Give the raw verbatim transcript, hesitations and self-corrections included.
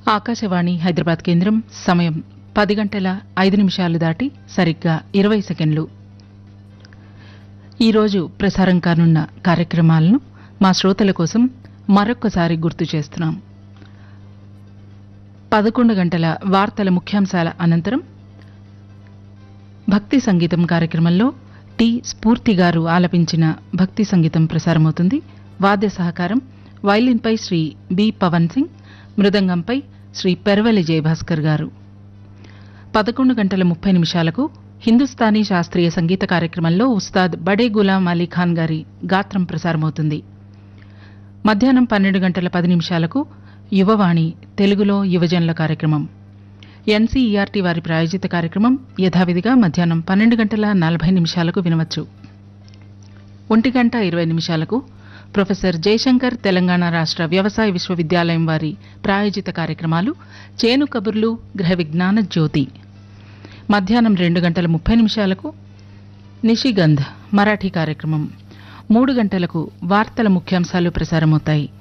ఆకాశవాణి హైదరాబాద్ కేంద్రం సమయం పది గంటల ఐదు నిమిషాలు దాటి సరిగ్గా ఇరవై సెకండ్లు. ఈరోజు ప్రసారం కానున్న కార్యక్రమాలను మా శ్రోతల కోసం మరొక్కసారి గుర్తు చేస్తున్నాం. పదకొండు గంటల వార్తల ముఖ్యాంశాల అనంతరం భక్తి సంగీతం కార్యక్రమంలో టి స్ఫూర్తి గారు ఆలపించిన భక్తి సంగీతం ప్రసారమవుతుంది. వాద్య సహకారం వైలిన్పై శ్రీ బి పవన్ సింగ్, మృదంగంపై శ్రీ పెరవలి జయభాస్కర్ గారు. పదకొండు గంటల ముప్పై నిమిషాలకు హిందుస్థానీ శాస్త్రీయ సంగీత కార్యక్రమంలో ఉస్తాద్ బడే గులాం అలీ ఖాన్ గారి గాత్రం ప్రసారమవుతుంది. మధ్యాహ్నం పన్నెండు గంటల పది నిమిషాలకు యువవాణి తెలుగులో యువజనుల కార్యక్రమం. ఎన్సీఈఆర్టీ వారి ప్రాయోజిత కార్యక్రమం యథావిధిగా మధ్యాహ్నం పన్నెండు గంటల నలభై నిమిషాలకు వినవచ్చు. ఒంటి గంట ఇరవై నిమిషాలకు ప్రొఫెసర్ జయశంకర్ తెలంగాణ రాష్ట్ర వ్యవసాయ విశ్వవిద్యాలయం వారి ప్రాయోజిత కార్యక్రమాలు చేను కబుర్లు, గృహ విజ్ఞాన జ్యోతి. మధ్యాహ్నం రెండు గంటల ముప్పై నిమిషాలకు నిషిగంధ్ మరాఠీ కార్యక్రమం. మూడు గంటలకు వార్తల ముఖ్యాంశాలు ప్రసారమవుతాయి.